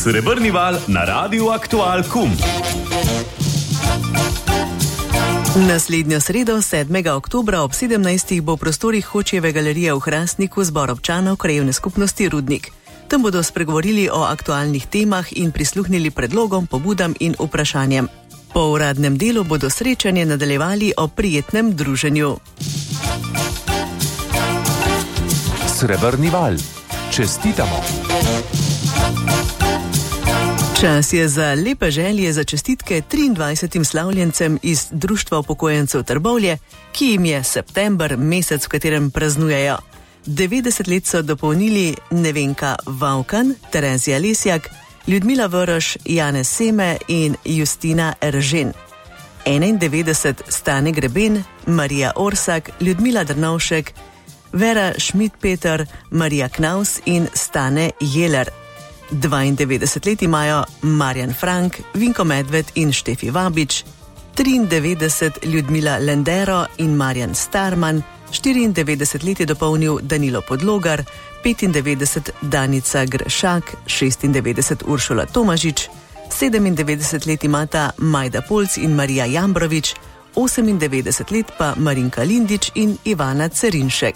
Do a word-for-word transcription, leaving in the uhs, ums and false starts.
Srebrni val na Radiu Aktual Kum. Naslednjo sredo, sedmega oktobra ob sedemnajstih bo v prostorih Hočjeve galerije v Hrastniku zbor občanov Krajevne skupnosti Rudnik. Tam bodo spregovorili o aktualnih temah in prisluhnili predlogom, pobudam in vprašanjem. Po uradnem delu bodo srečanje nadaljevali o prijetnem druženju. Srebrni val. Čestitamo! Čas je za lepe želje za čestitke triindvajsetim slavljencem iz Društva upokojencev Trbovlje, ki jim je september mesec, v katerem praznujejo. devetdeset let so dopolnili Nevenka Vavkan, Terezija Lesjak, Ljudmila Vrš, Janez Seme in Justina Eržen. enaindevetdeset Stane Greben, Marija Orsak, Ljudmila Drnovšek, Vera Šmit-Peter, Marija Knaus in Stane Jeler. dvaindevetdeset let imajo Marjan Frank, Vinko Medved in Štefi Vabič, triindevetdeset Ljudmila Lendero in Marjan Starman, štiriindevetdeset let je dopolnil Danilo Podlogar, petindevetdeset Danica Gršak, šestindevetdeset Uršula Tomažič, sedemindevetdeset let imata Majda Polc in Marija Jambrovič, osemindevetdeset let pa Marinka Lindič in Ivana Cerinšek.